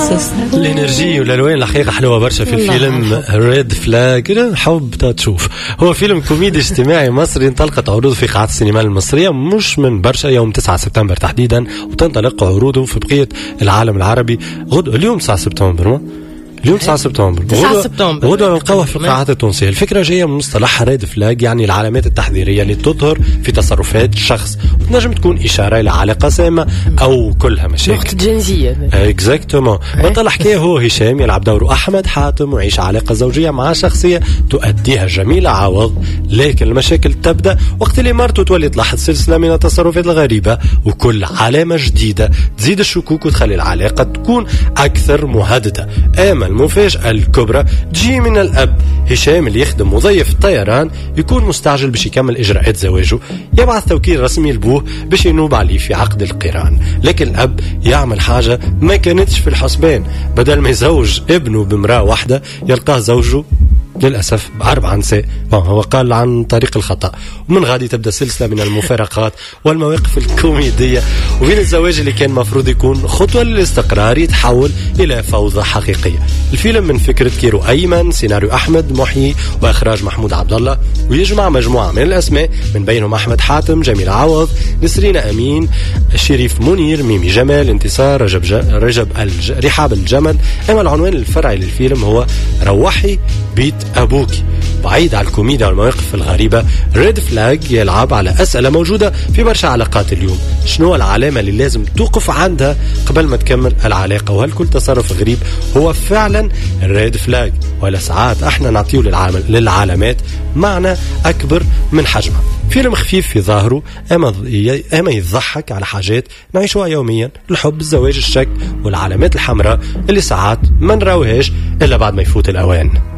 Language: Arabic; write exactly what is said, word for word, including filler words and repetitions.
الانرجي والالوان الحقيقه حلوه برشا في الفيلم ريد فلاج. حب تشوف هو فيلم كوميدي اجتماعي مصري انطلقت عروضه في قاعات السينما المصريه مش من برشا يوم تسعة سبتمبر تحديدا، وتنطلق عروضه في بقيه العالم العربي غد اليوم تسعة سبتمبر. اليوم تسعة سبتمبر تسعة سبتمبر غدوة نلقاوها في القاعات التونسية. الفكرة جاية من مصطلح ريد فلاج، يعني العلامات التحذيرية اللي تظهر في تصرفات شخص وتنجم تكون إشارة إلى علاقة سامة أو كلها مشاكل. وقت جنسية اكزاكتومون. بطل الحكاية هو هشام يلعب دور أحمد حاتم ويعيش علاقة زوجية مع شخصية تؤديها جميلة عوض، لكن المشاكل تبدأ وقت اللي مرته تولي تلاحظ سلسلة من التصرفات الغريبة، وكل علامة جديدة تزيد الشكوك وتخلي العلاقة تكون أكثر مهددة. آمل المفاجأة الكبرى تجي من الأب هشام اللي يخدم وظيف الطيران، يكون مستعجل باش يكمل إجراءات زواجه، يبعث توكيل رسمي لبوه باش ينوب عليه في عقد القران، لكن الأب يعمل حاجة ما كانتش في الحسبان، بدل ما يزوج ابنه بامرأة واحدة يلقاه زوجه للأسف بأربع نساء. هو قال عن طريق الخطأ، ومن غادي تبدأ سلسلة من المفارقات والمواقف الكوميدية، وبين الزواج اللي كان مفروض يكون خطوة للاستقرار يتحول إلى فوضى حقيقية. الفيلم من فكرة كيرو أيمن، سيناريو أحمد محيي، وإخراج محمود عبد الله، ويجمع مجموعة من الأسماء من بينهم أحمد حاتم، جميل عوض، نسرين أمين، شريف منير، ميمي جمال، انتصار، رجب ج... رجب الج... رحاب الجمل. أما العنوان الفرعي للفيلم هو روحي بيت أبوك. بعيد على الكوميديا والمواقف الغريبة، ريد فلاج يلعب على أسئلة موجودة في برشا علاقات اليوم. شنو العلامة اللي لازم توقف عندها قبل ما تكمل العلاقة؟ وهل كل تصرف غريب هو فعلا ريد فلاج، ولا ساعات احنا نعطيه للعلامات معنى أكبر من حجمها؟ فيلم خفيف في ظاهره، أما أما يضحك على حاجات نعيشها يوميا، الحب، الزواج، الشك والعلامات الحمراء اللي ساعات ما نراوهاش إلا بعد ما يفوت الأوان.